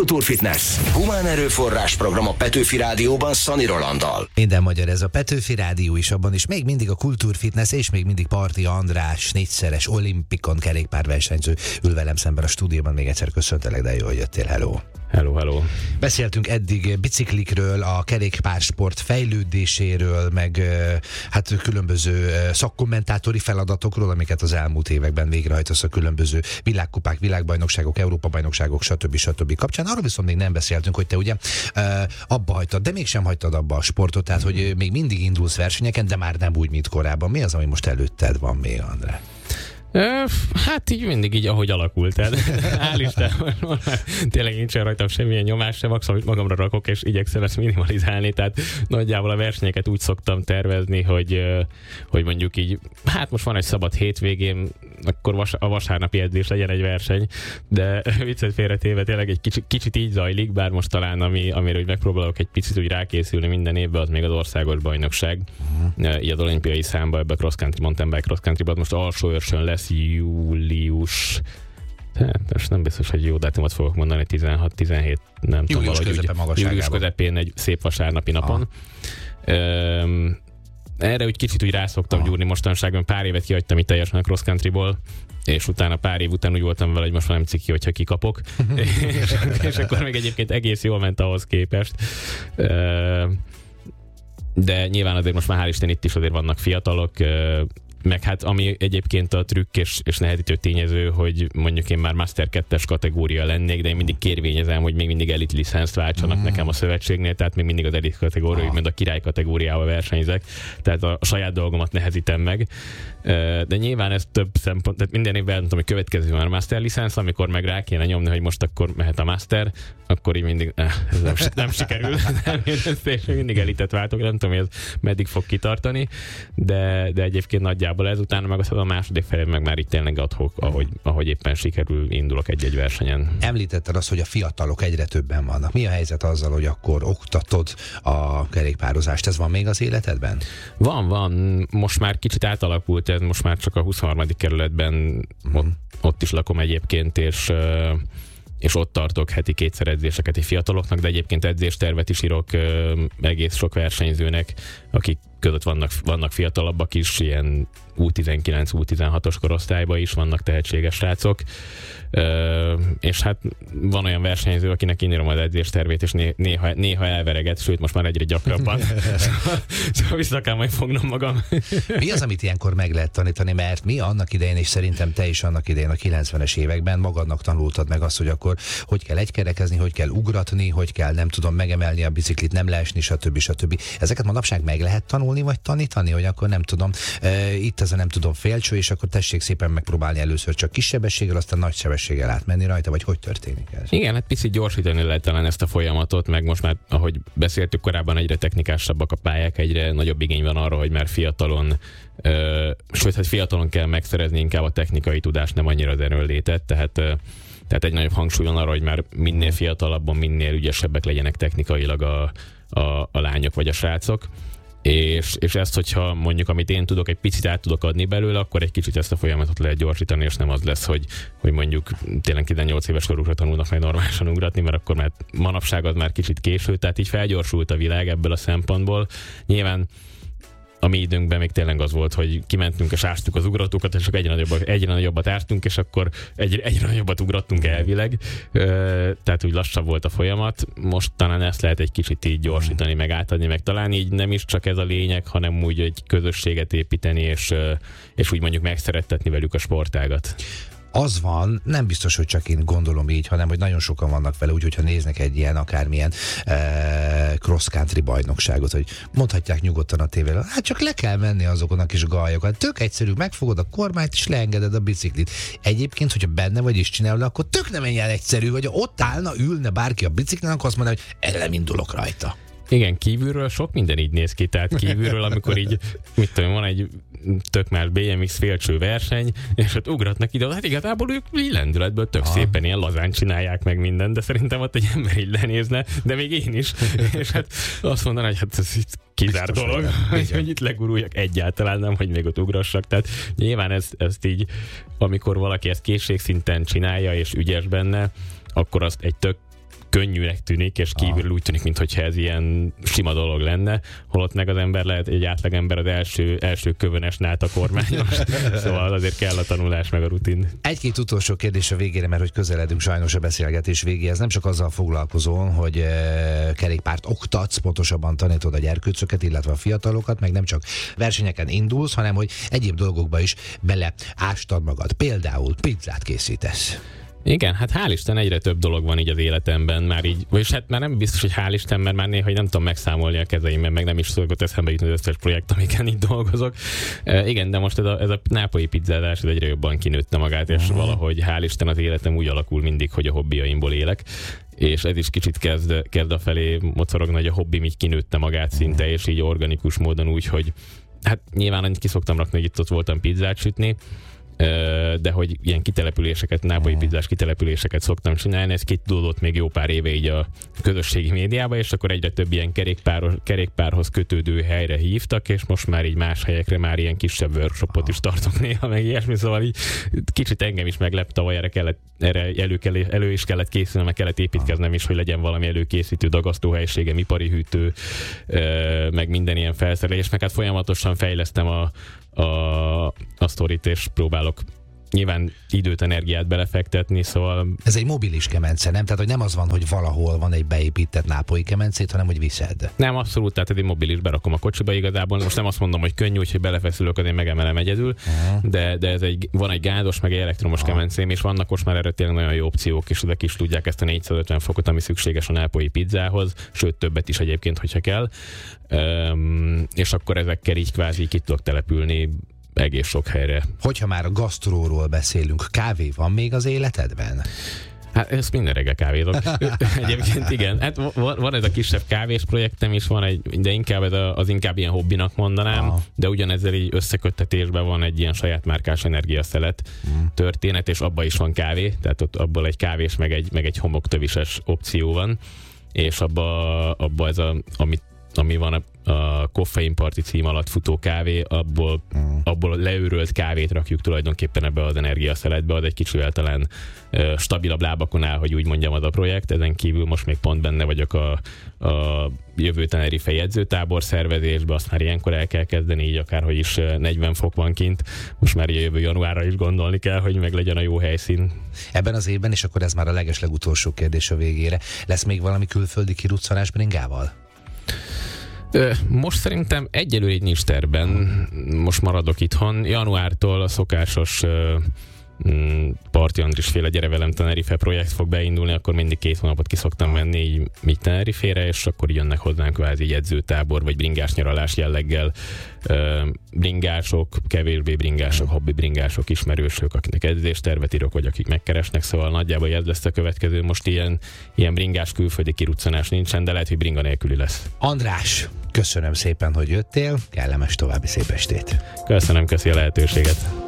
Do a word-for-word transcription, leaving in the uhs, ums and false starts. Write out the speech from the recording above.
Kultúrfitness. Humán erőforrás program a Petőfi Rádióban Szani Rolanddal. Minden magyar, ez a Petőfi Rádió is, abban is még mindig a Kultúrfitness, és még mindig Parti András, négyszeres olimpikon kerékpárversenyző ül velem szemben a stúdióban. Még egyszer köszöntelek, de jó, hogy jöttél. Hello! Hello, hello! Beszéltünk eddig biciklikről, a kerékpársport fejlődéséről, meg hát különböző szakkommentátori feladatokról, amiket az elmúlt években végrehajtasz a különböző világkupák, világbajnokságok, Európa-bajnokságok, stb. stb. Kapcsán. Arról viszont még nem beszéltünk, hogy te ugye abba hagytad, de mégsem hagytad abba a sportot, tehát hogy még mindig indulsz versenyeken, de már nem úgy, mint korábban. Mi az, ami most előtted van még, Andrá? Hát így mindig így, ahogy alakult. Tehát hál' Isten, tényleg nincsen rajtam semmilyen nyomás, sem maximum, amit magamra rakok, és igyekszem ezt minimalizálni. Tehát nagyjából a versenyeket úgy szoktam tervezni, hogy, hogy mondjuk így, hát most van egy szabad hétvégén, akkor vas, a vasárnapi edzés legyen egy verseny, de viccet félretéve tényleg egy kicsit, kicsit így zajlik, bár most talán ami, amire úgy megpróbálok egy picit úgy rákészülni minden évben, az még az országos bajnokság. Uh-huh. Így az olimpiai számba, ebbe a cross country, mountain bike cross country, most alsó őrsön lesz július, hát most nem biztos, hogy jó dátumot fogok mondani, tizenhat tizenhét, nem július tudom, közepe valahogy július közepén egy szép vasárnapi napon. Üm, erre úgy kicsit úgy rászoktam gyúrni mostanságban, pár évet kihagytam itt teljesen a cross countryból, és utána pár év után úgy voltam vele, hogy most már nem ciki, hogyha kikapok. és, és akkor még egyébként egész jól ment ahhoz képest. Üm, de nyilván azért most már hál' Isten itt is azért vannak fiatalok, meg hát ami egyébként a trükk és, és nehezítő tényező, hogy mondjuk én már Master kettes kategória lennék, de én mindig kérvényezem, hogy még mindig elit licenszt váltsanak mm. nekem a szövetségnél, tehát még mindig az elit kategória, ah. mint a király kategóriával versenyzek, tehát a, a saját dolgomat nehezítem meg. De nyilván ez több szempont, tehát minden évben tudom, hogy következő van a Master licensz, amikor meg rá kéne nyomni, hogy most akkor mehet a Master, akkor így mindig eh, ez nem, nem sikerül, nem, és mindig elitet váltok, nem tudom, hogy ez meddig fog kitartani, de, de egyébként nagyjából ez, utána meg a második felé meg már itt tényleg adhok, ahogy, ahogy éppen sikerül, indulok egy-egy versenyen. Említetted azt, hogy a fiatalok egyre többen vannak. Mi a helyzet azzal, hogy akkor oktatod a kerékpározást? Ez van még az életedben? Van, van. Most már kicsit átalakult, ez most már csak a huszonharmadik kerületben, mm. ott, ott is lakom egyébként, és és ott tartok heti kétszer edzéseket egy fiataloknak, de egyébként edzéstervet is írok ö, egész sok versenyzőnek, akik között vannak, vannak fiatalabbak is, ilyen U tizenkilenc, U tizenhatos korosztályban is vannak tehetséges srácok, ö, és hát van olyan versenyző, akinek én írom az edzéstervét, és né, néha, néha elvereget, sőt most már egyre gyakrabban. Szóval vissza kell majd fognom magam. Mi az, amit ilyenkor meg lehet tanítani, mert mi annak idején, és szerintem te is annak idején a kilencvenes években magadnak tanultad meg azt, hogy akkor hogy kell egykerekezni, hogy kell ugratni, hogy kell nem tudom megemelni a biciklit, nem leesni, stb. stb. Ezeket manapság meg lehet tanulni, vagy tanítani, hogy akkor nem tudom, e, itt ez a nem tudom félcső, és akkor tessék szépen megpróbálni először csak kis sebességgel, aztán nagy sebességgel átmenni rajta, vagy hogy történik ez? Igen, hát picit gyorsítani lehet talán ezt a folyamatot, meg most már, ahogy beszéltük korábban, egyre technikásabbak a pályák, egyre nagyobb igény van arra, hogy már fiatalon, ö, sőt, hát fiatalon kell megszerezni inkább a technikai tudást, nem annyira az erőnlétet, tehát ö, Tehát egy nagyobb hangsúly van arra, hogy már minél fiatalabban, minél ügyesebbek legyenek technikailag a, a, a lányok vagy a srácok. És, és ezt, hogyha mondjuk, amit én tudok, egy picit át tudok adni belőle, akkor egy kicsit ezt a folyamatot lehet gyorsítani, és nem az lesz, hogy, hogy mondjuk tényleg tizennyolc éves korukra tanulnak meg normálisan ugratni, mert akkor már manapság az már kicsit késő, tehát így felgyorsult a világ ebből a szempontból. Nyilván a mi időnkben még tényleg az volt, hogy kimentünk és ástuk az ugratókat, és akkor egyre nagyobbat, egyre nagyobbat ástunk, és akkor egyre, egyre nagyobbat ugrattunk elvileg. Tehát úgy lassabb volt a folyamat. Most talán ezt lehet egy kicsit így gyorsítani, meg átadni, meg talán így nem is csak ez a lényeg, hanem úgy egy közösséget építeni, és, és úgy mondjuk megszerettetni velük a sportágat. Az van, nem biztos, hogy csak én gondolom így, hanem hogy nagyon sokan vannak vele, úgyhogy ha néznek egy ilyen akármilyen eh, cross-country bajnokságot, hogy mondhatják nyugodtan a tévére, hát csak le kell menni azokon a kis galjokat. Tök egyszerű, megfogod a kormányt és leengeded a biciklit. Egyébként, hogyha benne vagy és csinálod, akkor tök nem ilyen egyszerű, hogy ott állna, ülne bárki a biciklin, akkor azt mondaná, hogy el nem indulok rajta. Igen, kívülről sok minden így néz ki, tehát kívülről, amikor így, mit tudom, van egy tök más bé em iksz félcső verseny, és ott ugratnak ide, hát igazából ők így lendületből tök Aha. szépen ilyen lazán csinálják meg mindent, de szerintem ott egy ember így lenézne, de még én is, és hát azt mondaná, hogy hát ez itt kizár Biztos dolog, hogy, hogy itt leguruljak, egyáltalán nem, hogy még ott ugrassak, tehát nyilván ezt, ezt így, amikor valaki ezt készségszinten csinálja és ügyes benne, akkor azt egy tök könnyűnek tűnik, és kívül úgy tűnik, mintha ez ilyen sima dolog lenne, holott meg az ember lehet, egy átlagember az első, első kövönes náta kormányos, szóval azért kell a tanulás meg a rutin. Egy-két utolsó kérdés a végére, mert hogy közeledünk sajnos a beszélgetés végéhez. Nem csak azzal foglalkozol, hogy e, kerékpárt oktatsz, pontosabban tanítod a gyerkőcöket, illetve a fiatalokat, meg nem csak versenyeken indulsz, hanem hogy egyéb dolgokba is beleástad magad. Például pizzát készítesz. Igen, hát hál' Isten egyre több dolog van így az életemben, már így, vagyis hát már nem biztos, hogy hál' Isten, mert már néha nem tudom megszámolni a kezeimben, meg nem is szokott eszembe jutni az összes projekt, amiken itt dolgozok. E, igen, de most ez a, ez a nápolyi pizzázás ez egyre jobban kinőtte magát, és uh-huh. valahogy hál' Isten az életem úgy alakul mindig, hogy a hobbiaimból élek, és ez is kicsit kezd, kezd a felé mocorogni, hogy a hobbim így kinőtte magát szinte, és így organikus módon úgy, hogy hát nyilván annyit ki szoktam rakni, hogy itt ott voltam pizzát sütni, de hogy ilyen kitelepüléseket, nápolyi pizzás kitelepüléseket szoktam csinálni, ez kitudódott még jó pár éve így a közösségi médiába, és akkor egyre több ilyen kerékpár, kerékpárhoz kötődő helyre hívtak, és most már így más helyekre már ilyen kisebb workshopot is tartok néha, meg ilyesmi, szóval így kicsit engem is meglep, tavaly erre, kellett, erre elő, kell, elő is kellett készülnem, meg kellett építkeznem is, hogy legyen valami előkészítő, dagasztóhelyiségem, ipari hűtő, meg minden ilyen felszerelés, meg hát folyamatosan fejlesztem a a, a sztorit, és próbálok nyilván időt, energiát belefektetni, szóval... Ez egy mobilis kemence, nem? Tehát, hogy nem az van, hogy valahol van egy beépített nápolyi kemencét, hanem, hogy viszed. Nem, abszolút, tehát ez egy mobilis, berakom a kocsiba igazából. Most nem azt mondom, hogy könnyű, úgyhogy belefeszülök, azért megemelem egyedül, uh-huh. de, de ez egy, van egy gádos, meg egy elektromos uh-huh. kemencém, és vannak most már erre tényleg nagyon jó opciók, és ezek is tudják ezt a négyszázötven fokot, ami szükséges a nápolyi pizzához, sőt többet is egyébként, hogyha kell. Um, és akkor ezekkel így kvázi ki tudok települni egész sok helyre. Hogyha már a gasztróról beszélünk, kávé van még az életedben? Hát ezt minden reggel kávézok. Egyébként igen. Hát van, van ez a kisebb kávés projektem is, van egy, de inkább ez a, az inkább ilyen hobbinak mondanám, aha. de ugyanezzel így összeköttetésben van egy ilyen saját márkás energiaszelet hmm. történet, és abban is van kávé, tehát ott abból egy kávés, meg egy, meg egy homoktövises opció van, és abba, abba ez a, amit ami van a, a koffeinparti cím alatt futó kávé, abból, mm. abból leőrölt kávét rakjuk tulajdonképpen ebbe az energiaszeletbe, az egy kicsivel talán uh, stabilabb lábakon áll, hogy úgy mondjam, az a projekt. Ezen kívül most még pont benne vagyok a, a jövő Tenerife jegyzőtábor szervezésbe, azt már ilyenkor el kell kezdeni, így akárhogy is negyven fok van kint. Most már a jövő januárra is gondolni kell, hogy meg legyen a jó helyszín. Ebben az évben, és akkor ez már a legeslegutolsó kérdés a végére, lesz még valami külföldi kiruccanás bringával? Most szerintem egyelőre így nincs terben, most maradok itthon. Januártól a szokásos Parti Andris féle Gyere velem Tenerife projekt fog beindulni, akkor mindig két hónapot ki szoktam menni így, így Tenerifére, és akkor jönnek hozzánk kvázi edzőtábor, vagy bringás nyaralás jelleggel bringások, kevésbé bringások, hobbi bringások, ismerősök, akiknek edzéstervet írok, vagy akik megkeresnek, szóval nagyjából ez lesz a következő. Most ilyen, ilyen bringás külföldi kiruccanás nincsen, de lehet, hogy bringa nélküli lesz. András, köszönöm szépen, hogy jöttél, kellemes további szép estét. Köszönöm, köszi a lehetőséget.